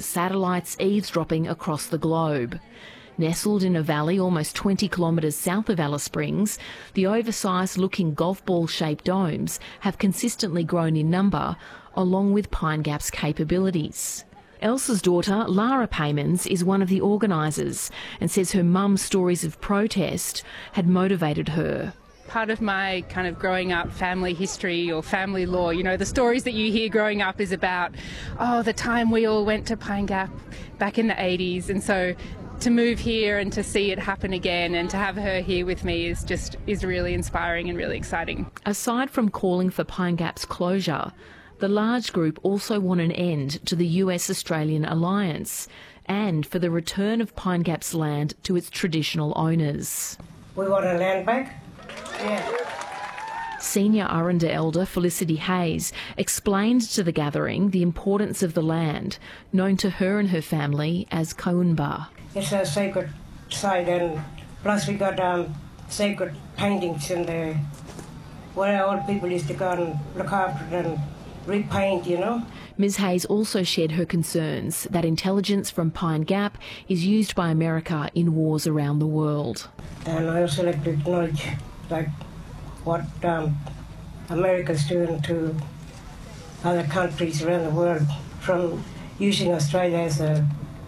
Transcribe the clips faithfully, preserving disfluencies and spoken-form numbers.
with satellites eavesdropping across the globe. Nestled in a valley almost twenty kilometres south of Alice Springs, the oversized-looking golf ball-shaped domes have consistently grown in number, along with Pine Gap's capabilities. Elsa's daughter, Lara Paymans, is one of the organisers and says her mum's stories of protest had motivated her. Part of my kind of growing up family history or family lore, you know, the stories that you hear growing up is about, oh, the time we all went to Pine Gap back in the eighties. And so to move here and to see it happen again and to have her here with me is just is really inspiring and really exciting. Aside from calling for Pine Gap's closure, the large group also want an end to the U S Australian alliance and for the return of Pine Gap's land to its traditional owners. We want our land back. Yeah. Senior Aranda elder Felicity Hayes explained to the gathering the importance of the land, known to her and her family as Kaunba. It's a sacred site, and plus we got um, sacred paintings in there where old people used to go and look after it and repaint, you know. Ms Hayes also shared her concerns that intelligence from Pine Gap is used by America in wars around the world. And I also like to acknowledge like what um, America's doing to other countries around the world, from using Australia as a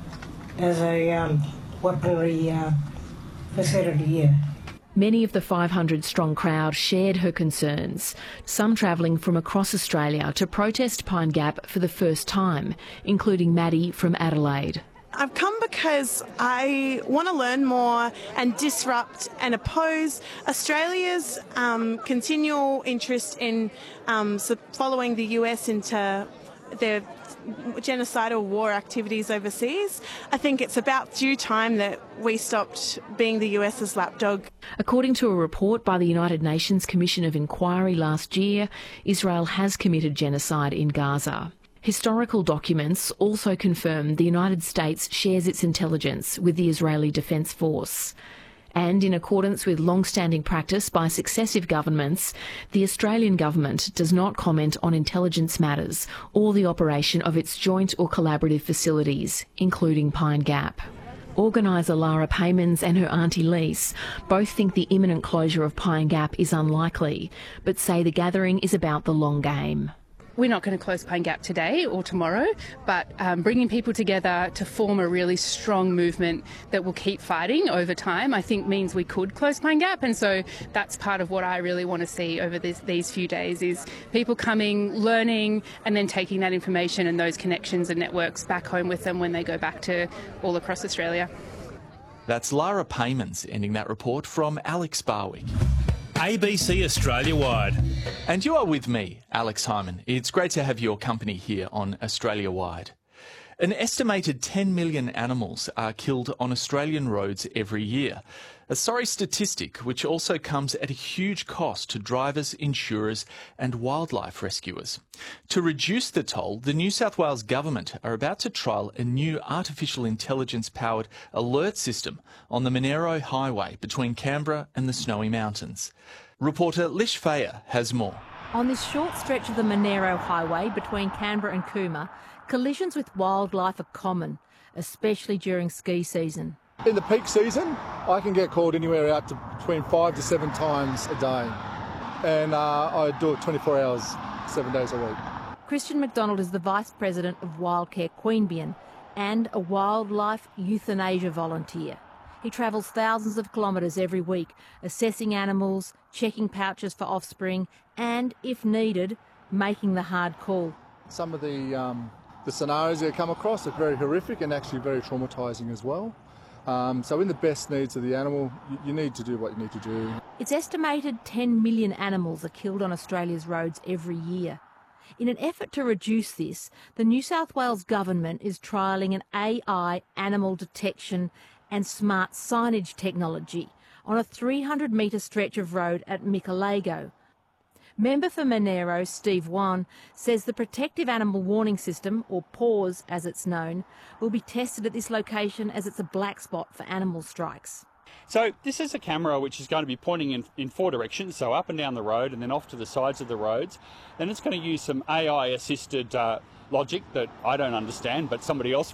as a um, weaponry uh, facility here. Many of the five hundred strong crowd shared her concerns, some travelling from across Australia to protest Pine Gap for the first time, including Maddie from Adelaide. I've come because I want to learn more and disrupt and oppose Australia's um, continual interest in um, following the U S into their genocidal war activities overseas. I think it's about due time that we stopped being the US's lapdog. According to a report by the United Nations Commission of Inquiry last year, Israel has committed genocide in Gaza. Historical documents also confirm the United States shares its intelligence with the Israeli Defence Force. And in accordance with long-standing practice by successive governments, the Australian government does not comment on intelligence matters or the operation of its joint or collaborative facilities, including Pine Gap. Organiser Lara Paymans and her auntie Lise both think the imminent closure of Pine Gap is unlikely, but say the gathering is about the long game. We're not going to close Pine Gap today or tomorrow, but um, bringing people together to form a really strong movement that will keep fighting over time, I think means we could close Pine Gap. And so that's part of what I really want to see over this, these few days is people coming, learning, and then taking that information and those connections and networks back home with them when they go back to all across Australia. That's Lara Paymans ending that report from Alex Barwick. A B C Australia-wide. And you are with me, Alex Hyman. It's great to have your company here on Australia-wide. An estimated ten million animals are killed on Australian roads every year. A sorry statistic which also comes at a huge cost to drivers, insurers and wildlife rescuers. To reduce the toll, the New South Wales Government are about to trial a new artificial intelligence-powered alert system on the Monaro Highway between Canberra and the Snowy Mountains. Reporter Lish Fayer has more. On this short stretch of the Monaro Highway between Canberra and Cooma, collisions with wildlife are common, especially during ski season. In the peak season, I can get called anywhere out to between five to seven times a day. And uh, I do it twenty-four hours, seven days a week. Christian McDonald is the Vice President of Wildcare Queanbeyan and a wildlife euthanasia volunteer. He travels thousands of kilometres every week, assessing animals, checking pouches for offspring and, if needed, making the hard call. Some of the, um, the scenarios they come across are very horrific and actually very traumatising as well. Um, so in the best needs of the animal, you, you need to do what you need to do. It's estimated ten million animals are killed on Australia's roads every year. In an effort to reduce this, the New South Wales Government is trialling an A I animal detection and smart signage technology on a three hundred metre stretch of road at Mikalago. Member for Monaro, Steve Wan, says the Protective Animal Warning System, or PAWS as it's known, will be tested at this location as it's a black spot for animal strikes. So this is a camera which is going to be pointing in, in four directions, so up and down the road and then off to the sides of the roads. Then it's going to use some A I-assisted uh, logic that I don't understand, but somebody else